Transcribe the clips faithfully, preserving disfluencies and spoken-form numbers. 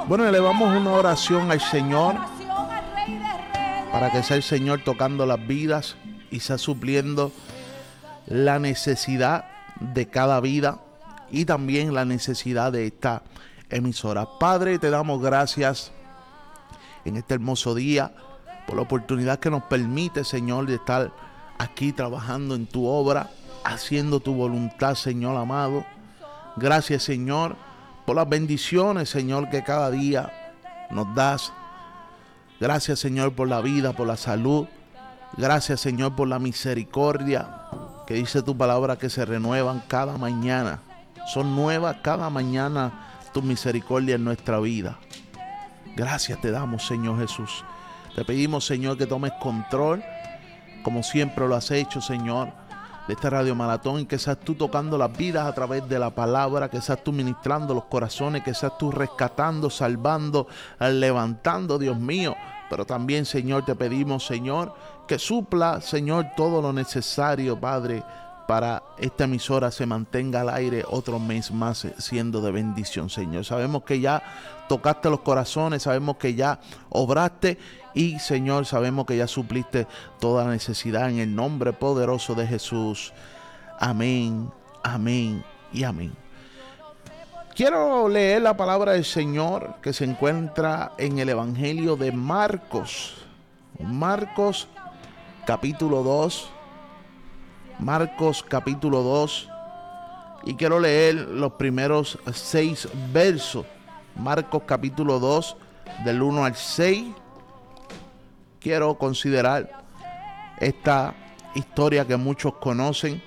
Bueno, elevamos una oración al Señor para que sea el Señor tocando las vidas y sea supliendo la necesidad de cada vida y también la necesidad de esta emisora. Padre, te damos gracias en este hermoso día por la oportunidad que nos permite, Señor, de estar aquí trabajando en tu obra, haciendo tu voluntad, Señor amado. Gracias, Señor, por las bendiciones, Señor, que cada día nos das. Gracias, Señor, por la vida, por la salud. Gracias, Señor, por la misericordia que dice tu palabra que se renuevan cada mañana. Son nuevas cada mañana tu misericordia en nuestra vida. Gracias te damos, Señor Jesús. Te pedimos, Señor, que tomes control, como siempre lo has hecho, Señor, de este Radio Maratón, y que seas tú tocando las vidas a través de la palabra, que seas tú ministrando los corazones, que seas tú rescatando, salvando, levantando, Dios mío. Pero también, Señor, te pedimos, Señor, que supla, Señor, todo lo necesario, Padre, para esta emisora se mantenga al aire otro mes más siendo de bendición, Señor. Sabemos que ya tocaste los corazones, sabemos que ya obraste y, Señor, sabemos que ya supliste toda necesidad en el nombre poderoso de Jesús. Amén, amén y amén. Quiero leer la palabra del Señor que se encuentra en el Evangelio de Marcos. Marcos capítulo dos. Marcos capítulo dos. Y quiero leer los primeros seis versos. Marcos capítulo dos, del uno al seis. Quiero considerar esta historia que muchos conocen.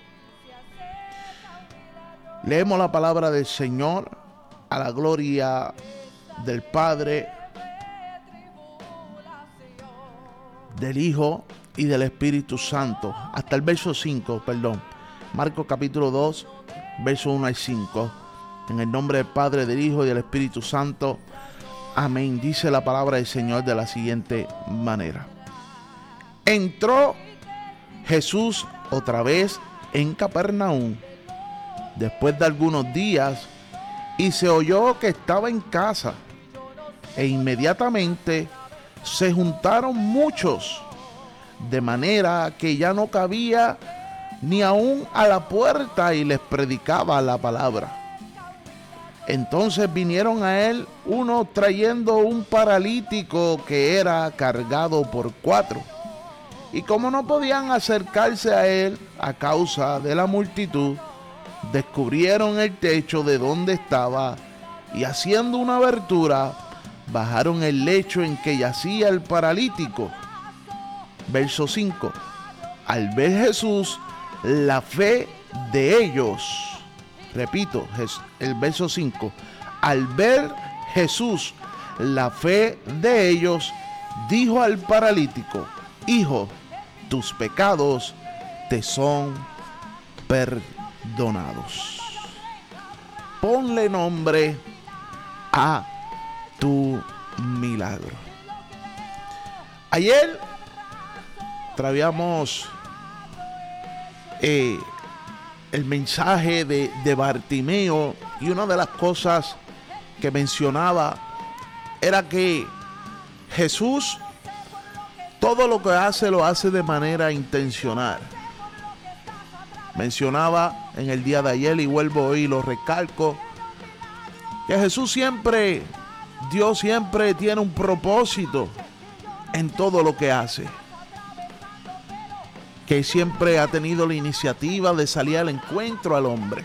Leemos la palabra del Señor a la gloria del Padre, del Hijo y del Espíritu Santo. Hasta el verso cinco, perdón. Marcos capítulo dos, verso uno al cinco. En el nombre del Padre, del Hijo y del Espíritu Santo. Amén. Dice la palabra del Señor de la siguiente manera. Entró Jesús otra vez en Capernaum después de algunos días, y se oyó que estaba en casa, e inmediatamente se juntaron muchos, de manera que ya no cabía ni aún a la puerta, y les predicaba la palabra. Entonces vinieron a él uno trayendo un paralítico que era cargado por cuatro, y como no podían acercarse a él a causa de la multitud, descubrieron el techo de donde estaba, y haciendo una abertura, bajaron el lecho en que yacía el paralítico. Verso cinco. Al ver Jesús la fe de ellos, repito, el verso cinco. Al ver Jesús la fe de ellos, dijo al paralítico: Hijo, tus pecados te son perdonados. Ponle nombre a tu milagro. Ayer traíamos eh, el mensaje de, de Bartimeo, y una de las cosas que mencionaba era que Jesús todo lo que hace lo hace de manera intencional. Mencionaba en el día de ayer, y vuelvo hoy y lo recalco, que Jesús siempre, Dios siempre tiene un propósito en todo lo que hace. Que siempre ha tenido la iniciativa de salir al encuentro al hombre.